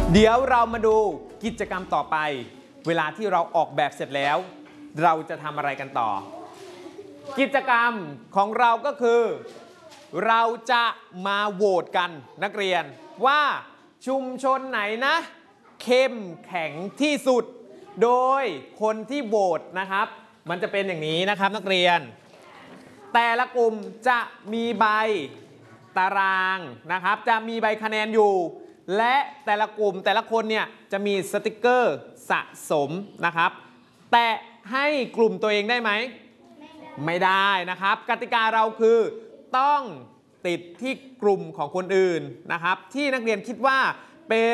เดี๋ยวเรามาดูกิจกรรมต่อไปเวลาที่เราออกแบบเสร็จแล้วเราจะทำอะไรกันต่อกิจกรรมของเราก็คือเราจะมาโหวตกันนักเรียนว่าชุมชนไหนนะเข้มแข็งที่สุดโดยคนที่โหวตนะครับมันจะเป็นอย่างนี้นะครับนักเรียนแต่ละกลุ่มจะมีใบตารางนะครับจะมีใบคะแนนอยู่และแต่ละกลุ่มแต่ละคนเนี่ยจะมีสติกเกอร์สะสมนะครับแต่ให้กลุ่มตัวเองได้ไหมไม่ได้นะครับกติกาเราคือต้องติดที่กลุ่มของคนอื่นนะครับที่นักเรียนคิดว่าเป็น